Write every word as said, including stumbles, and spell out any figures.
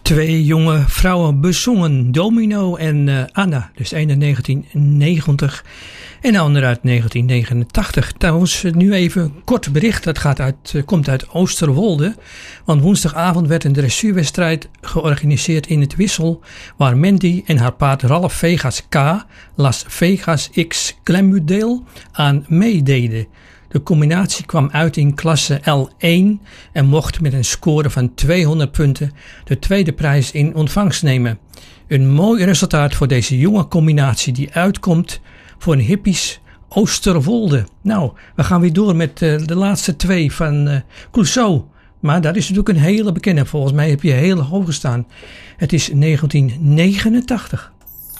Twee jonge vrouwen bezongen, Domino en uh, Anna. Dus de ene uit negentien negentig en de andere uit negentien negenentachtig. Trouwens, nu even een kort bericht. Dat gaat uit, uh, komt uit Oosterwolde. Want woensdagavond werd een dressuurwedstrijd georganiseerd in het Wissel, waar Mandy en haar paard Ralph Vegas K, Las Vegas X Glemmudale, aan meededen. De combinatie kwam uit in klasse L één en mocht met een score van tweehonderd punten de tweede prijs in ontvangst nemen. Een mooi resultaat voor deze jonge combinatie die uitkomt voor een hippies Oosterwolde. Nou, we gaan weer door met uh, de laatste twee van uh, Clouseau. Maar dat is natuurlijk een hele bekende. Volgens mij heb je heel hoog gestaan. Het is negentien negenentachtig.